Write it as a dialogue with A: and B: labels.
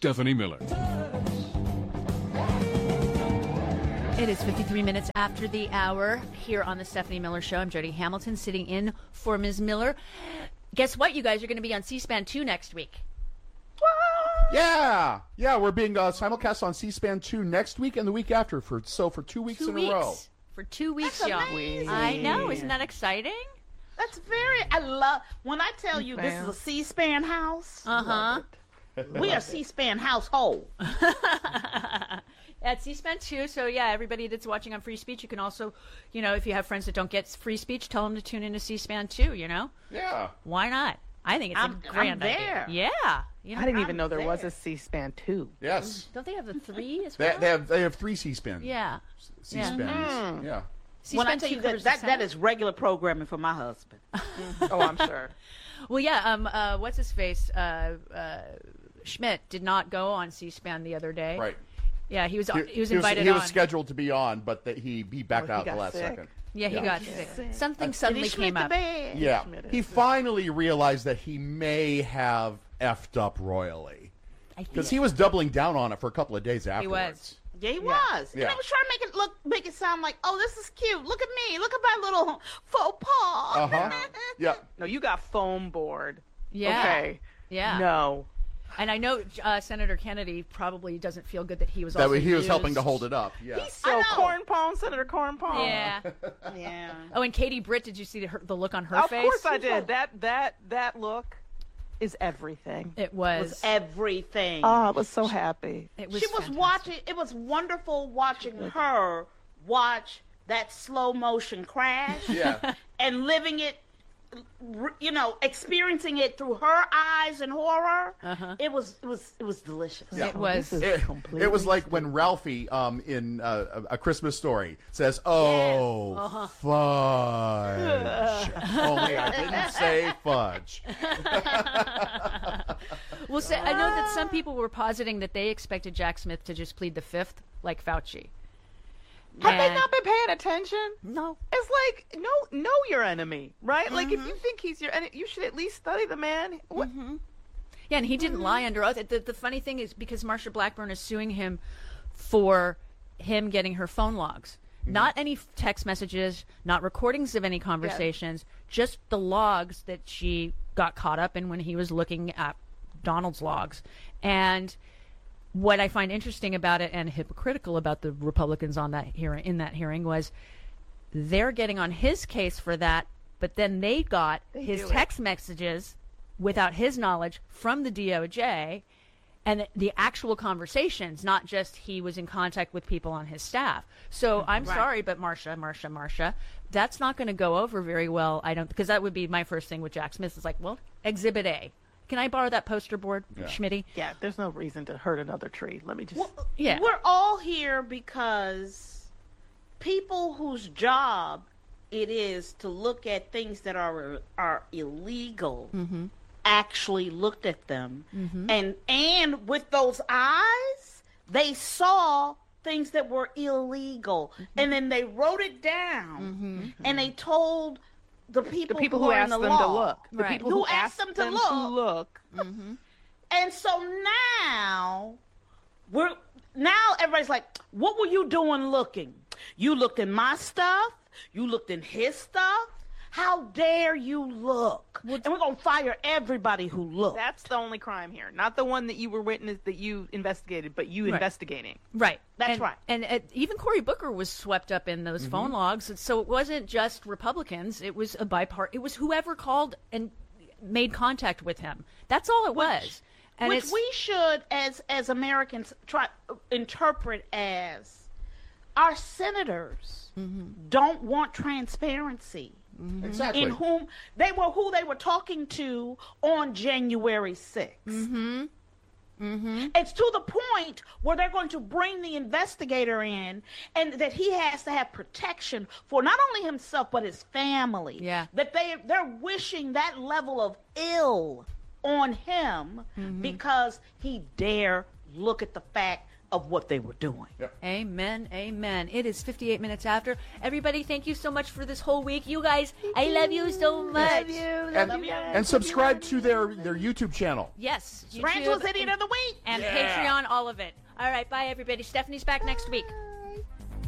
A: Stephanie Miller.
B: It is 53 minutes after the hour here on the Stephanie Miller Show. I'm Jody Hamilton sitting in for Ms. Miller. Guess what, you guys are going to be on C-SPAN 2 next week.
C: Yeah, we're being simulcast on C-SPAN 2 next week and the week after for 2 weeks in a row.
B: For 2 weeks,
D: That's
B: y'all.
D: amazing.
B: I know, isn't that exciting?
D: That's I love, when I tell you this is a C-SPAN house, we are C-SPAN household.
B: At C-SPAN 2, so yeah, everybody that's watching on Free Speech, you can also, if you have friends that don't get free speech, tell them to tune into C-SPAN 2,
C: Yeah.
B: Why not? I think it's a grand
D: there.
B: idea. Yeah.
E: I didn't even know there was a C-SPAN 2.
C: Yes.
B: Don't they have the 3 as well?
C: They have 3 C-SPAN.
B: Yeah.
C: C-SPANs. Yeah.
D: When I tell you that is regular programming for my husband.
E: Oh, I'm sure.
B: Well, yeah, what's his face? Schmidt did not go on C-SPAN the other day.
C: Right.
B: Yeah, he was invited on.
C: He was scheduled to be on, but he backed out the last second.
B: Yeah, he got sick. Something suddenly came up.
C: Yeah. He finally realized that he may have effed up royally. Because he was doubling down on it for a couple of days afterwards.
D: Yeah, he was.
C: Yeah.
D: And he was trying to make it sound like, oh, this is cute. Look at me. Look at my little faux pas.
C: Yeah.
E: No, you got foam board.
B: Yeah.
E: Okay.
B: Yeah.
E: No.
B: And I know Senator Kennedy probably doesn't feel good that he was
C: helping to hold it up. Yeah.
E: He's so corn pone, Senator Corn Pone.
B: Yeah.
D: Yeah.
B: Oh, and Katie Britt, did you see the look on her face?
E: Of course I did. That look is everything.
B: It was
D: everything.
E: Oh, I was so happy.
D: She was watching. It was wonderful watching her watch that slow motion crash.
C: Yeah.
D: And living it, experiencing it through her eyes in horror. It was delicious.
C: Yeah.
B: It was.
C: It was like when Ralphie in A Christmas Story says, "Oh, fudge." Only I didn't say fudge.
B: Well, I know that some people were positing that they expected Jack Smith to just plead the fifth, like Fauci.
E: Have they not been paying attention?
B: No.
E: It's like, know your enemy, right? Like, if you think he's your enemy, you should at least study the man. What?
B: Yeah, and he didn't lie under oath. The funny thing is, because Marsha Blackburn is suing him for him getting her phone logs. Not any text messages, not recordings of any conversations, just the logs that she got caught up in when he was looking at Donald's logs. And what I find interesting about it and hypocritical about the Republicans on that hearing was they're getting on his case for that, but then they got his text messages without his knowledge from the DOJ and the actual conversations, not just he was in contact with people on his staff. So I'm sorry, but Marsha, that's not going to go over very well. Because that would be my first thing with Jack Smith is like, well, Exhibit A. Can I borrow that poster board, Schmitty?
E: Yeah, there's no reason to hurt another tree. Let me just...
D: We're all here because people whose job it is to look at things that are illegal actually looked at them. And with those eyes, they saw things that were illegal. And then they wrote it down. And they told... The people who
E: asked
D: them
E: to look.
D: The people who asked them to look. And so now everybody's like, what were you doing looking? You looked in my stuff. You looked in his stuff. How dare you look? And we're going to fire everybody who looked.
E: That's the only crime here. Not the one that you were witness that you investigated, but you investigating.
B: Right.
D: That's right.
B: And even Cory Booker was swept up in those phone logs. So it wasn't just Republicans. It was it was whoever called and made contact with him. That's all it was. And
D: which we should, as Americans, try interpret as our senators don't want transparency.
C: Exactly.
D: In who they were talking to on January 6th. It's to the point where they're going to bring the investigator in and that he has to have protection for not only himself but his family.
B: Yeah.
D: That they're wishing that level of ill on him because he dare look at the fact of what they were doing.
B: Amen. Amen. It is 58 minutes after. Everybody, thank you so much for this whole week. You guys, I love you so much.
C: And subscribe to their YouTube channel.
B: Yes.
D: Brangel's Idiot of the Week.
B: And Patreon, all of it. All right. Bye, everybody. Stephanie's back next week.